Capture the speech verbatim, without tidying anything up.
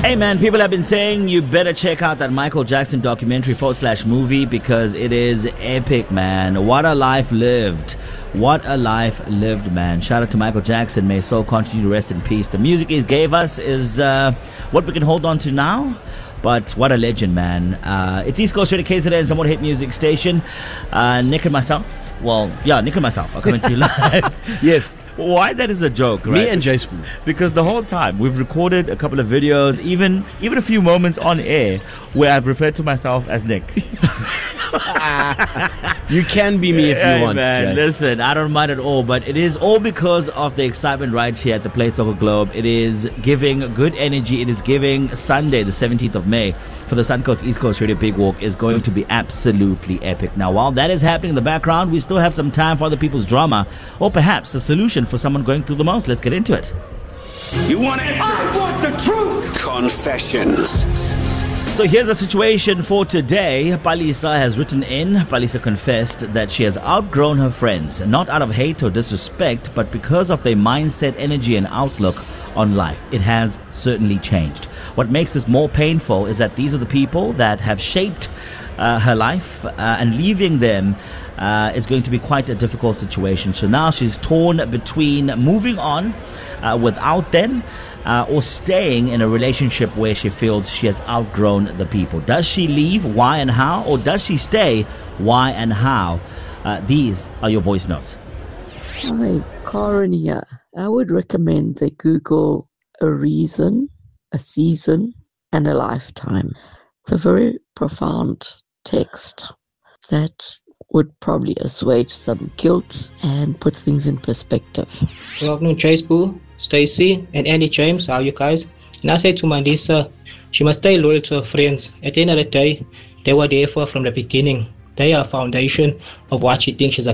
Hey man, people have been saying you better check out that Michael Jackson documentary forward slash movie because it is epic, man. What a life lived. What a life lived, man. Shout out to Michael Jackson. May his soul continue to rest in peace. The music he gave us is uh, what we can hold on to now. But what a legend, man. Uh, it's East Coast Radio, K Z N's number one hit music station. Uh, Nick and myself. Well, yeah, Nick and myself are coming to you live. Yes. Why that is a joke, right? Me and Jay Spoon. Because the whole time we've recorded a couple of videos, even even a few moments on air where I've referred to myself as Nick. You can be me if you Hey, want, man, Jay. listen, I don't mind at all, but it is all because of the excitement right here at the Play Soccer Globe. It is giving good energy. It is giving Sunday, the seventeenth of May, for the Suncoast East Coast Radio Big Walk is going to be absolutely epic. Now, while that is happening in the background, we still have some time for other people's drama, or perhaps a solution for someone going through the most. Let's get into it. You want answers? I want the truth. Confessions. So here's a situation for today. Palisa has written in. Palisa confessed that she has outgrown her friends, not out of hate or disrespect, but because of their mindset, energy, and outlook on life. It has certainly changed. What makes this more painful is that these are the people that have shaped uh, her life, uh, and leaving them uh, is going to be quite a difficult situation. So now she's torn between moving on uh, without them, Uh, or staying in a relationship where she feels she has outgrown the people. Does she leave? Why and how? Or does she stay? Why and how? Uh, these are your voice notes. Hi, Karen here. I would recommend they Google a reason, a season, and a lifetime. It's a very profound text that would probably assuage some guilt and put things in perspective. Good afternoon, Chase Boo, Stacy, and Andy James. How are you guys? And I say to Mandisa, she must stay loyal to her friends. At the end of the day, they were there for her from the beginning. They are a foundation of what she thinks she's